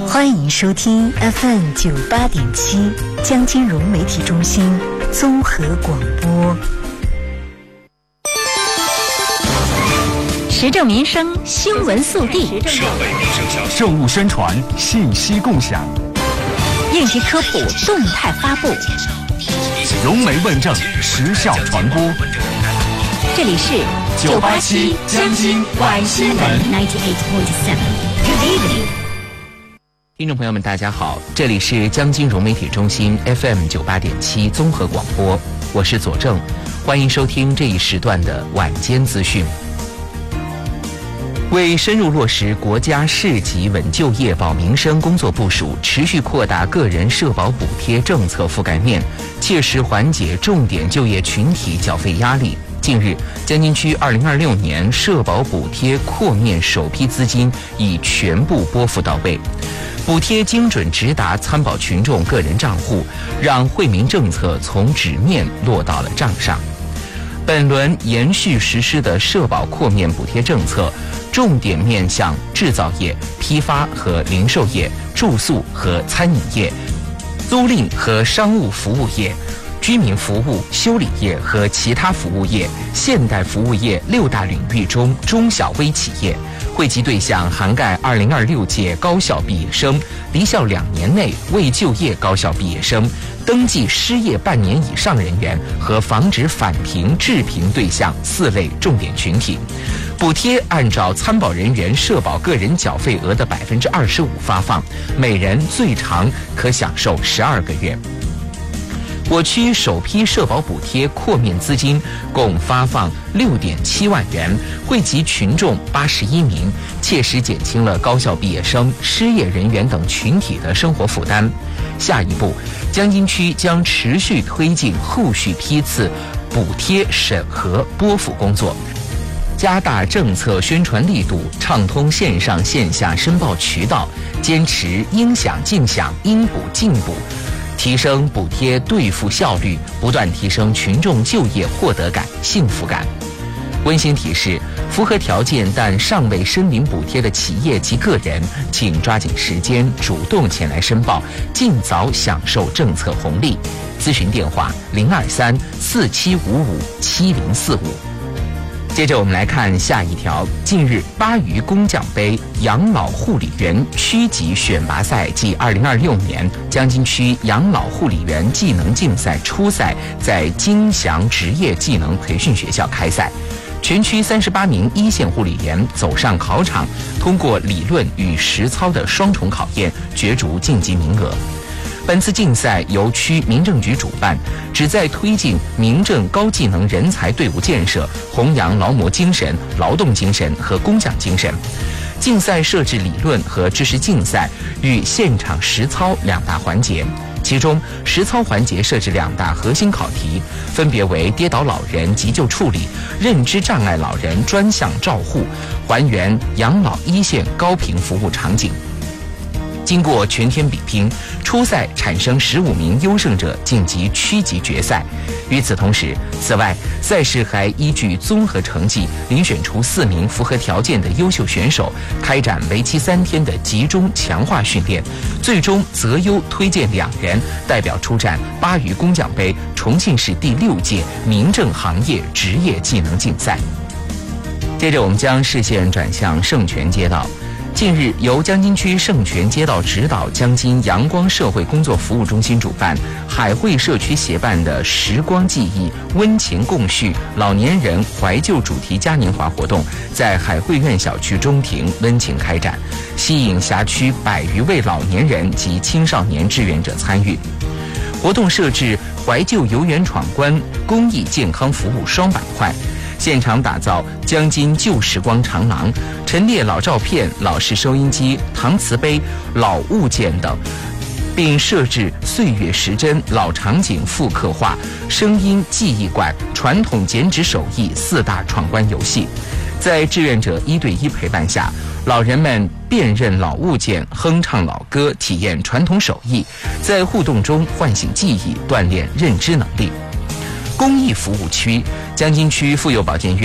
欢迎收听 FM 98.7江金融媒体中心综合广播。 时政民生新闻速递， 社会民生消息，政务宣传信息共享， 应急科普动态发布， 融媒问政时效传播。 这里是 987江津晚新闻 98.7 Good evening， 听众朋友们，大家好，这里是江津融媒体中心 FM 98.7综合广播，我是左正，欢迎收听这一时段的晚间资讯。为深入落实国家市级稳就业保民生工作部署，持续扩大个人社保补贴政策覆盖面，切实缓解重点就业群体缴费压力。近日，江津区2026年社保补贴扩面首批资金已全部拨付到位，补贴精准直达参保群众个人账户，让惠民政策从纸面落到了账上。本轮延续实施的社保扩面补贴政策，重点面向制造业、批发和零售业、住宿和餐饮业、租赁和商务服务业、居民服务、修理业和其他服务业、现代服务业6大领域中中小微企业，惠及对象涵盖2026届高校毕业生、离校2年内未就业高校毕业生、登记失业半年以上人员和防止返贫致贫对象4类重点群体。补贴按照参保人员社保个人缴费额的25%发放，每人最长可享受12个月。我区首批社保补贴扩面资金共发放6.7万元，惠及群众81名，切实减轻了高校毕业生、失业人员等群体的生活负担。下一步，江津区将持续推进后续批次补贴审核拨付工作，加大政策宣传力度，畅通线上线下申报渠道，坚持应享尽享、应补尽补，提升补贴兑付效率，不断提升群众就业获得感、幸福感。温馨提示：符合条件但尚未申领补贴的企业及个人，请抓紧时间主动前来申报，尽早享受政策红利。咨询电话023-4755-7045。接着我们来看下一条。近日，巴渝工匠杯养老护理员区级选拔赛暨2026年江津区养老护理员技能竞赛初赛在金祥职业技能培训学校开赛，全区38名一线护理员走上考场，通过理论与实操的双重考验，角逐晋级名额。本次竞赛由区民政局主办，旨在推进民政高技能人才队伍建设，弘扬劳模精神、劳动精神和工匠精神。竞赛设置理论和知识竞赛与现场实操2大环节，其中实操环节设置2大核心考题，分别为跌倒老人急救处理、认知障碍老人专项照护，还原养老一线高频服务场景。经过全天比拼，初赛产生15名优胜者晋级区级决赛。与此同时，此外赛事还依据综合成绩遴选出4名符合条件的优秀选手，开展为期3天的集中强化训练，最终择优推荐2人代表出战巴渝工匠杯重庆市第6届民政行业职业技能竞赛。接着我们将视线转向圣泉街道。近日，由江津区圣泉街道指导江津阳光社会工作服务中心主办，海汇社区协办的时光记忆温情共叙老年人怀旧主题嘉年华活动，在海汇苑小区中庭温情开展，吸引辖区100余位老年人及青少年志愿者参与。活动设置怀旧游园闯关、公益健康服务双板块，现场打造江津旧时光长廊，陈列老照片、老式收音机、搪瓷杯、老物件等，并设置岁月时针、老场景复刻画、声音记忆馆、传统剪纸手艺4大闯关游戏。在志愿者1对1陪伴下，老人们辨认老物件、哼唱老歌、体验传统手艺，在互动中唤醒记忆，锻炼认知能力。公益服务区，江津区妇幼保健院